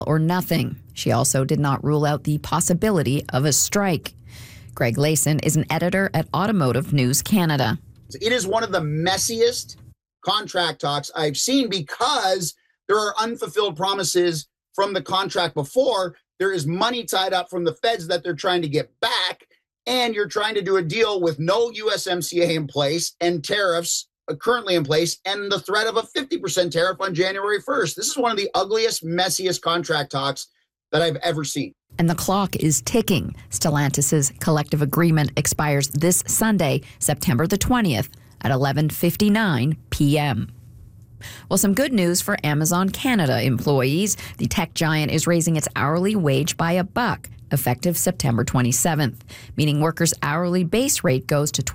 or nothing. She also did not rule out the possibility of a strike. Greg Layson is an editor at Automotive News Canada. It is one of the messiest contract talks I've seen because there are unfulfilled promises from the contract before. There is money tied up from the feds that they're trying to get back, and you're trying to do a deal with no USMCA in place and tariffs currently in place and the threat of a 50% tariff on January 1st. This is one of the ugliest, messiest contract talks that I've ever seen. And the clock is ticking. Stellantis' collective agreement expires this Sunday, September the 20th at 11:59 p.m. Well, some good news for Amazon Canada employees. The tech giant is raising its hourly wage by $1, effective September 27th, meaning workers' hourly base rate goes to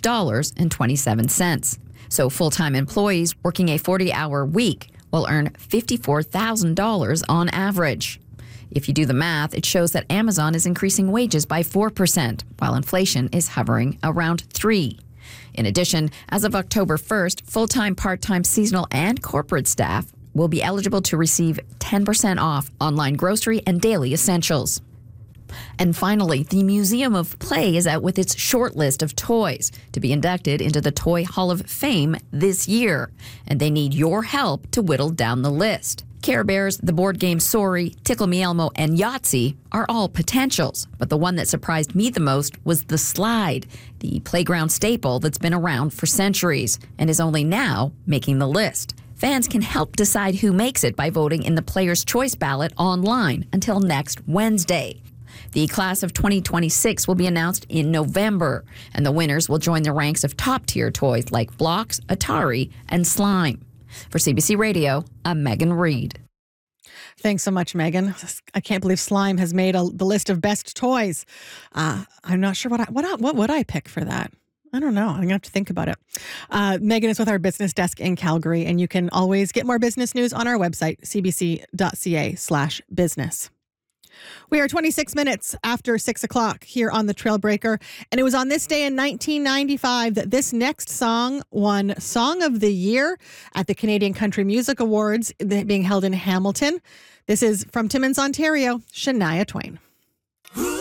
$26.27. So full-time employees working a 40-hour week will earn $54,000 on average. If you do the math, it shows that Amazon is increasing wages by 4%, while inflation is hovering around 3%. In addition, as of October 1st, full-time, part-time, seasonal, and corporate staff will be eligible to receive 10% off online grocery and daily essentials. And finally, the Museum of Play is out with its short list of toys to be inducted into the Toy Hall of Fame this year, and they need your help to whittle down the list. Care Bears, the board game Sorry, Tickle Me Elmo, and Yahtzee are all potentials, but the one that surprised me the most was the Slide, the playground staple that's been around for centuries and is only now making the list. Fans can help decide who makes it by voting in the Player's Choice ballot online until next Wednesday. The class of 2026 will be announced in November, and the winners will join the ranks of top-tier toys like Blocks, Atari, and Slime. For CBC Radio, I'm Megan Reed. Thanks so much, Megan. I can't believe Slime has made the list of best toys. I'm not sure what would I pick for that. I don't know. I'm going to have to think about it. Megan is with our business desk in Calgary, and you can always get more business news on our website, cbc.ca/business. We are 26 minutes after 6 o'clock here on the Trailbreaker, and it was on this day in 1995 that this next song won Song of the Year at the Canadian Country Music Awards being held in Hamilton. This is from Timmins, Ontario, Shania Twain.